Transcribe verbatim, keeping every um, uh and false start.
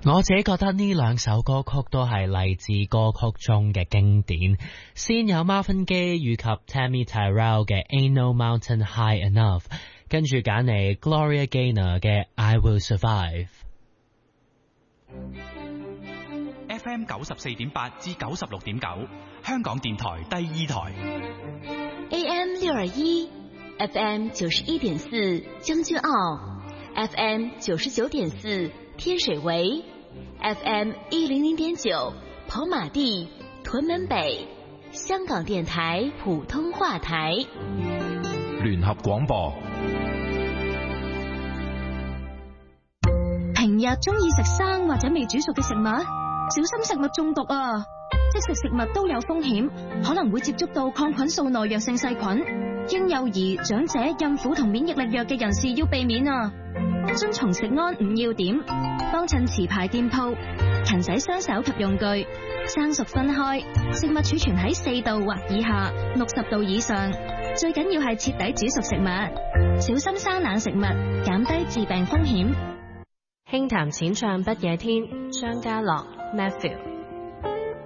我自己覺得呢兩首歌曲都係勵志歌曲中嘅經典，先有 Marvin Gaye 以及 Tammy Terrell 嘅 Ain't No Mountain High Enough， 跟住揀嚟 Gloria Gaynor 嘅 I Will Survive。F M 九十四點八至九十六點九，香港電台第二台。 A M 六二一 ，F M 九十一點四將軍澳 ，F M 九十九點四天水圍 ，F M 一零零點九跑馬地、屯門北，香港電台普通話台。 聯合廣播。 平日中意食生或者未煮熟嘅食物，小心食物中毒啊！即食食物都有風險，可能會接觸到抗菌素耐藥性細菌。嬰幼兒、長者、孕婦同免疫力弱嘅人士要避免啊！遵從食安五要點，幫襯持牌店鋪，勤洗雙手及用具，生熟分開，食物儲存喺四度或以下，六十度以上。最緊要係徹底煮熟食物，小心生冷食物，減低致病風險。 輕談淺唱不夜天，張家樂 Matthew。